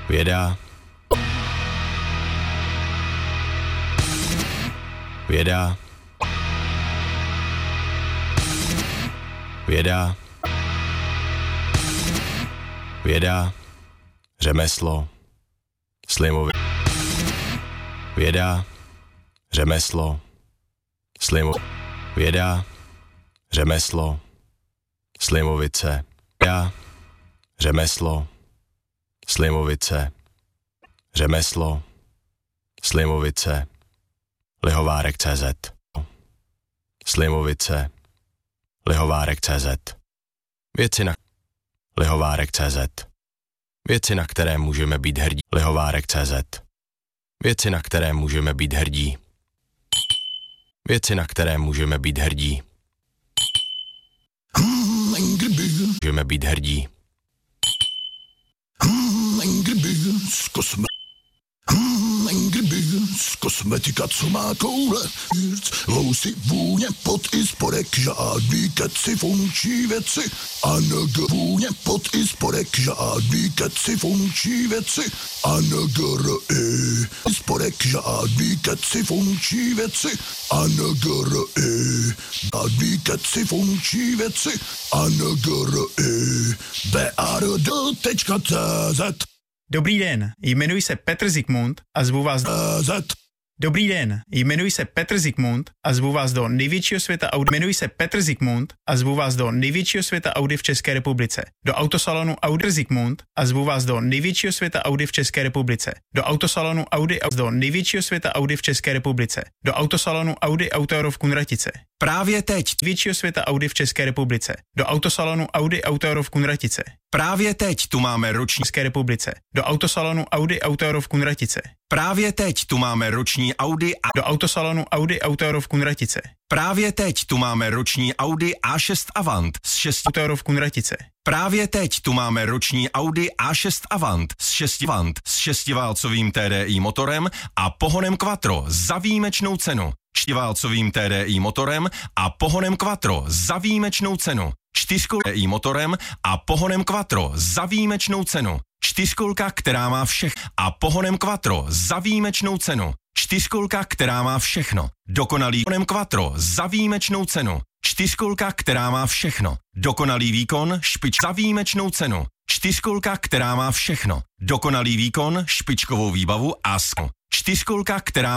Věda. Věda. Věda. Věda. Řemeslo. Slimovi. Věda. Řemeslo. Slimovi. Věda. Řemeslo. Slimovice. Věda. Řemeslo. Slimovice. Řemeslo. Slimovice. Lihovárek.cz. Slimovice. Lihovárek.cz. Věci na Lihovárek.cz. Věci, na které můžeme být hrdí. Lihovárek.cz. Věci, na které můžeme být hrdí. Věci, na které můžeme být hrdí. Můžeme být hrdí. Kosmetika, co má koule, lousy, vůně, pot i spodek, žádný keci, funkční věci. Vůně, pot i spodek, žádný keci, funkční věci. Spodek, žádný keci, funkční věci. Žádný keci, funkční věci. BARD.cz. Dobrý den, jmenuji se Petr Zikmund a zvu vás Dobrý den, jmenuji se Petr Zikmund a zvu vás do největšího světa Audi. Jmenuji se Petr Zikmund a zvu vás do největšího světa Audi v České republice. Do autosalonu Audi Zikmund a zvu vás do největšího světa Audi v České republice. Do autosalonu Audi do největšího světa Audi v České republice. Do autosalonu Audi Auto v Kunratice. Právě teď. Většího světa Audi v České republice. Do autosalonu Audi Auto v Kunratice. Právě teď tu máme roční České republice. Do autosalonu Audi Auto v Kunratice. Právě teď tu máme roční Audi a do autosalonu Audi Auto v Kunratice. Právě teď tu máme roční Audi A6 Avant s 6 Auto v Kunratice. Právě teď tu máme roční Audi A6 Avant s 6válcovým TDI motorem a pohonem Quattro za výjimečnou cenu. 4válcovým TDI motorem a pohonem Quattro za výjimečnou cenu. 4kolka TDI motorem a pohonem Quattro za výjimečnou cenu. 4kolka, která má a pohonem Quattro za výjimečnou cenu. 4kolka, která má všechno. Dokonalý pohonem Quattro za výjimečnou cenu. 4kolka, která má všechno. Dokonalý výkon, za výjimečnou cenu. 4kolka, která má všechno. Dokonalý výkon, špičkovou výbavu a 4kolka, která